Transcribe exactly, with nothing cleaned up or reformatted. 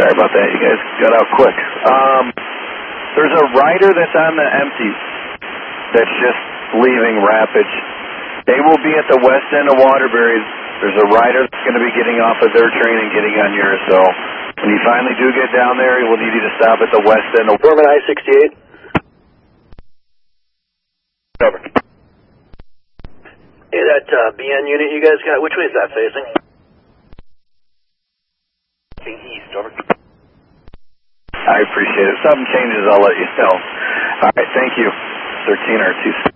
Sorry about that. You guys got out quick. Um, there's a rider that's on the empty that's just leaving Rapids. They will be at the west end of Waterbury. There's a rider that's going to be getting off of their train and getting on yours. So when you finally do get down there, we'll need you to stop at the west end of Foreman I sixty-eight. Over. Hey, that uh, B N unit you guys got, which way is that facing? East, over. I appreciate it. If something changes, I'll let you know. All right, thank you. thirteen R two.